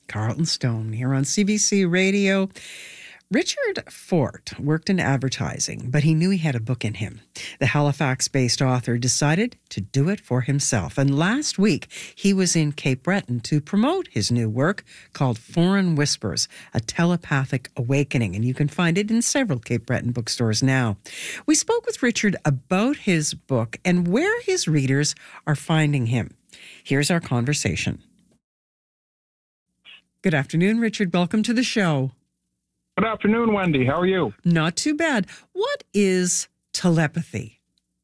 Carlton Stone here on CBC Radio. Richard Fort worked in advertising, but he knew he had a book in him. The Halifax-based author decided to do it for himself. And last week, he was in Cape Breton to promote his new work called Foreign Whispers, A Telepathic Awakening. And you can find it in several Cape Breton bookstores now. We spoke with Richard about his book and where his readers are finding him. Here's our conversation. Good afternoon, Richard. Welcome to the show. Good afternoon, Wendy. How are you? Not too bad. What is telepathy?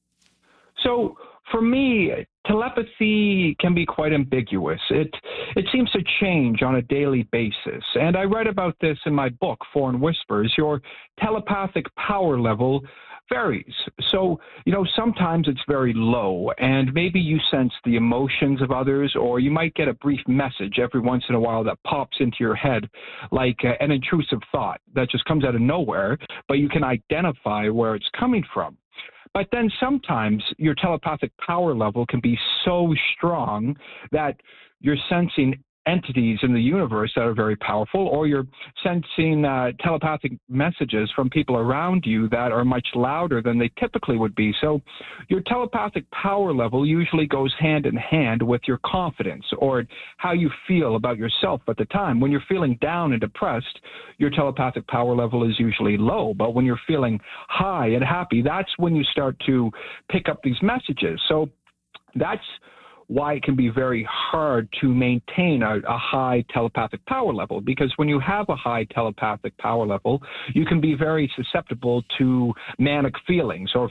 So, for me, telepathy can be quite ambiguous. It seems to change on a daily basis. And I write about this in my book, Foreign Whispers. Your telepathic power level varies. So, sometimes it's very low, and maybe you sense the emotions of others, or you might get a brief message every once in a while that pops into your head, like an intrusive thought that just comes out of nowhere, but you can identify where it's coming from. But then sometimes your telepathic power level can be so strong that you're sensing entities in the universe that are very powerful, or you're sensing telepathic messages from people around you that are much louder than they typically would be. So your telepathic power level usually goes hand in hand with your confidence or how you feel about yourself at the time. When you're feeling down and depressed, your telepathic power level is usually low. But when you're feeling high and happy, that's when you start to pick up these messages. So that's why it can be very hard to maintain a high telepathic power level, because when you have a high telepathic power level, you can be very susceptible to manic feelings or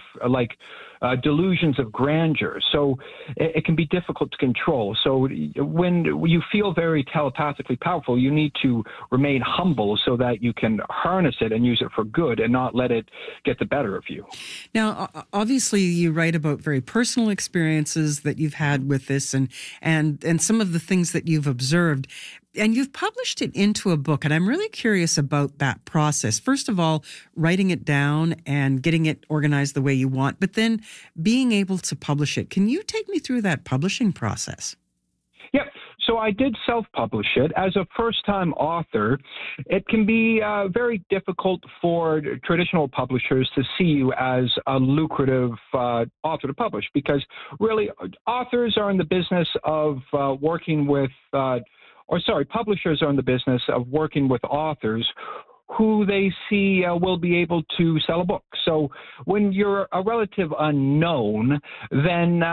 delusions of grandeur. So it can be difficult to control. So when you feel very telepathically powerful, you need to remain humble so that you can harness it and use it for good and not let it get the better of you. Now, obviously, you write about very personal experiences that you've had with this and some of the things that you've observed. And you've published it into a book, and I'm really curious about that process. First of all, writing it down and getting it organized the way you want, but then being able to publish it. Can you take me through that publishing process? Yep. So I did self-publish it. As a first-time author, it can be very difficult for traditional publishers to see you as a lucrative author to publish, because really authors are in the business of publishers are in the business of working with authors who they see will be able to sell a book. So when you're a relative unknown, then,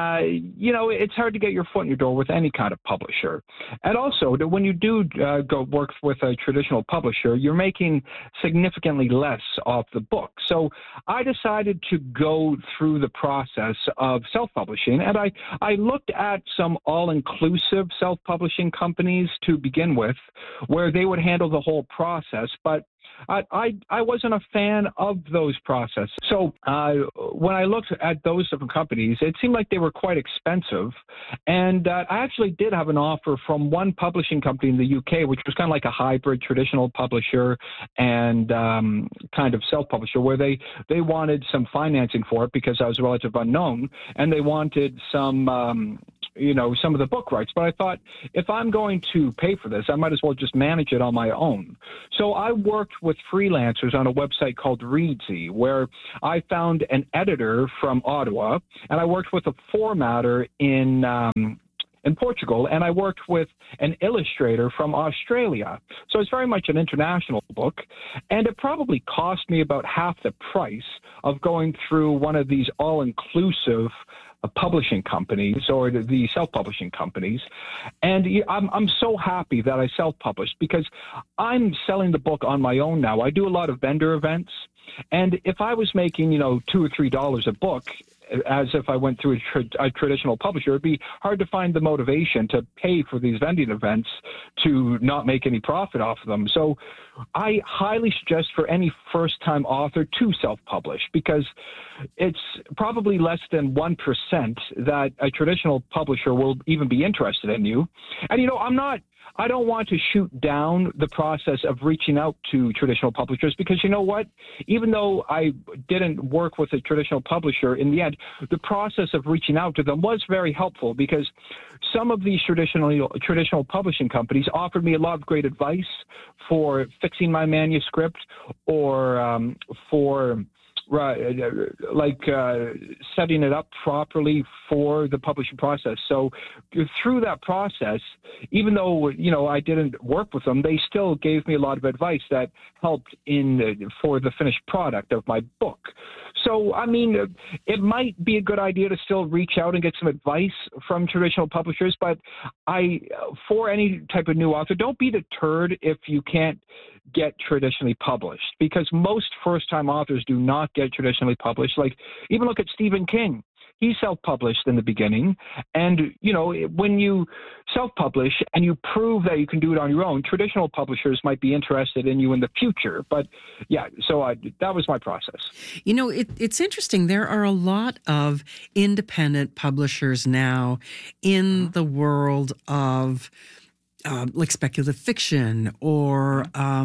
it's hard to get your foot in your door with any kind of publisher. And also, when you do go work with a traditional publisher, you're making significantly less off the book. So I decided to go through the process of self-publishing, and I looked at some all-inclusive self-publishing companies to begin with, where they would handle the whole process, but I wasn't a fan of those processes. So when I looked at those different companies, it seemed like they were quite expensive. And I actually did have an offer from one publishing company in the UK, which was kind of like a hybrid traditional publisher and kind of self-publisher, where they wanted some financing for it because I was a relative unknown, and they wanted some of the book rights. But I thought, if I'm going to pay for this, I might as well just manage it on my own. So I worked with freelancers on a website called Readsy, where I found an editor from Ottawa, and I worked with a formatter in Portugal, and I worked with an illustrator from Australia. So it's very much an international book, and it probably cost me about half the price of going through one of these all-inclusive publishing companies or the self-publishing companies. And I'm so happy that I self-published, because I'm selling the book on my own now. I do a lot of vendor events, and if I was making, $2 or $3 a book, as if I went through a traditional publisher, it'd be hard to find the motivation to pay for these vending events to not make any profit off of them. So I highly suggest for any first-time author to self-publish, because it's probably less than 1% that a traditional publisher will even be interested in you. And, I don't want to shoot down the process of reaching out to traditional publishers, because you know what? Even though I didn't work with a traditional publisher, in the end, the process of reaching out to them was very helpful because some of these traditional publishing companies offered me a lot of great advice for fixing my manuscript or for setting it up properly for the publishing process. So through that process, even though, I didn't work with them, they still gave me a lot of advice that helped for the finished product of my book. So, it might be a good idea to still reach out and get some advice from traditional publishers, but for any type of new author, don't be deterred if you can't get traditionally published, because most first-time authors do not get traditionally published. Like, even look at Stephen King. He self-published in the beginning, and, when you self-publish and you prove that you can do it on your own, traditional publishers might be interested in you in the future. But, so that was my process. It's interesting. There are a lot of independent publishers now in the world of like speculative fiction or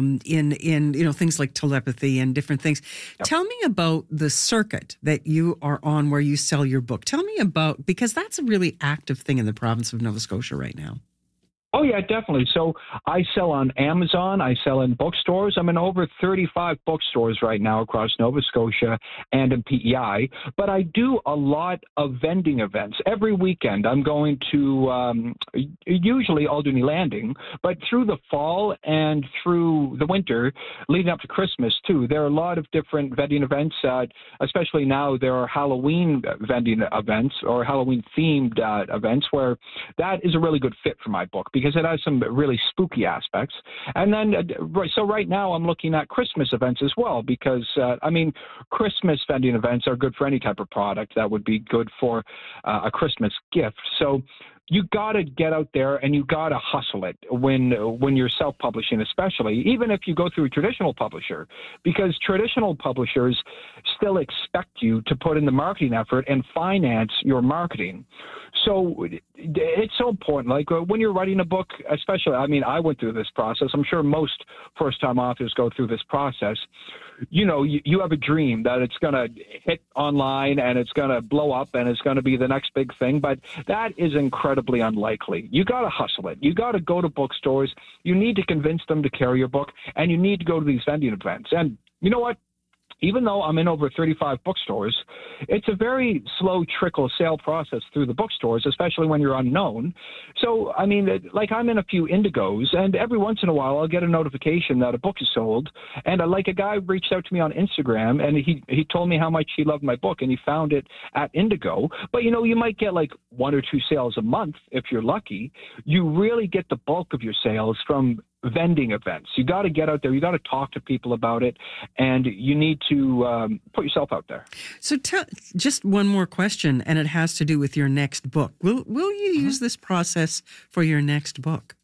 in things like telepathy and different things. Yep. Tell me about the circuit that you are on where you sell your book. Tell me about, because that's a really active thing in the province of Nova Scotia right now. Oh, yeah, definitely. So I sell on Amazon. I sell in bookstores. I'm in over 35 bookstores right now across Nova Scotia and in PEI. But I do a lot of vending events. Every weekend I'm going to usually Alderney Landing, but through the fall and through the winter, leading up to Christmas too, there are a lot of different vending events. Especially now there are Halloween vending events or Halloween-themed events where that is a really good fit for my book, because it has some really spooky aspects. And then, so right now I'm looking at Christmas events as well, because, Christmas vending events are good for any type of product that would be good for a Christmas gift. So you got to get out there and you got to hustle it when you're self-publishing, especially, even if you go through a traditional publisher, because traditional publishers still expect you to put in the marketing effort and finance your marketing. So it's so important. Like when you're writing a book, especially, I went through this process. I'm sure most first-time authors go through this process. You have a dream that it's going to hit online and it's going to blow up and it's going to be the next big thing, but that is incredibly unlikely. You got to hustle it. You got to go to bookstores. You need to convince them to carry your book, and you need to go to these vending events. And you know what? Even though I'm in over 35 bookstores, it's a very slow trickle sale process through the bookstores, especially when you're unknown. So, I'm in a few Indigos, and every once in a while I'll get a notification that a book is sold. And a guy reached out to me on Instagram, and he told me how much he loved my book, and he found it at Indigo. But, you might get like 1 or 2 sales a month if you're lucky. You really get the bulk of your sales from vending events. You got to get out there. You got to talk to people about it, and you need to put yourself out there. So, just one more question, and it has to do with your next book. Will you use this process for your next book?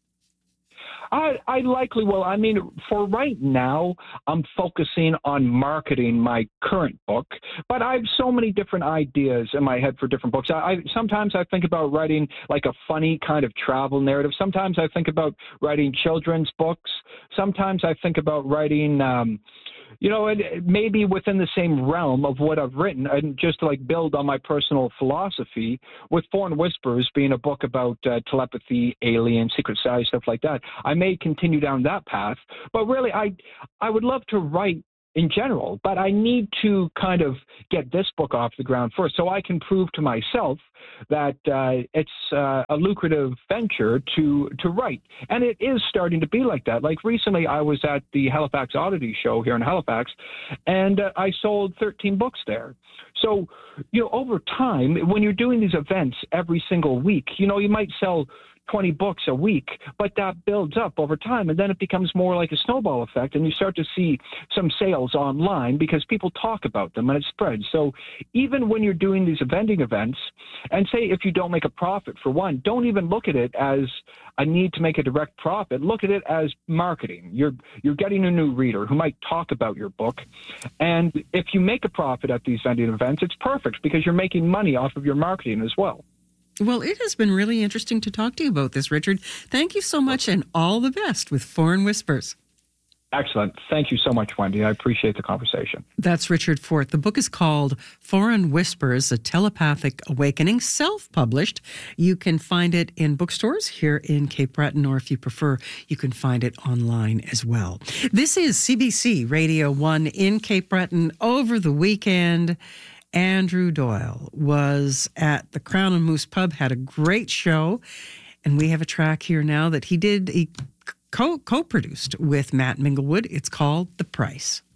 I likely will. For right now, I'm focusing on marketing my current book, but I have so many different ideas in my head for different books. Sometimes I think about writing like a funny kind of travel narrative. Sometimes I think about writing children's books. Sometimes I think about writing maybe within the same realm of what I've written, and just to build on my personal philosophy, with Foreign Whispers being a book about telepathy, aliens, secret society, stuff like that. I may continue down that path, but really I would love to write in general, but I need to kind of get this book off the ground first so I can prove to myself that it's a lucrative venture to write. And it is starting to be like that. Like recently I was at the Halifax Oddity Show here in Halifax, and I sold 13 books there. So, over time, when you're doing these events every single week, you might sell 20 books a week, but that builds up over time, and then it becomes more like a snowball effect, and you start to see some sales online because people talk about them and it spreads. So even when you're doing these vending events, and say if you don't make a profit for one, don't even look at it as a need to make a direct profit. Look at it as marketing. You're getting a new reader who might talk about your book, and if you make a profit at these vending events, it's perfect because you're making money off of your marketing as well. Well, it has been really interesting to talk to you about this, Richard. Thank you so much, and all the best with Foreign Whispers. Excellent. Thank you so much, Wendy. I appreciate the conversation. That's Richard Fort. The book is called Foreign Whispers, A Telepathic Awakening, self-published. You can find it in bookstores here in Cape Breton, or if you prefer, you can find it online as well. This is CBC Radio 1 in Cape Breton. Over the weekend, Andrew Doyle was at the Crown and Moose Pub, had a great show, and we have a track here now that he co-produced with Matt Minglewood. It's called The Price.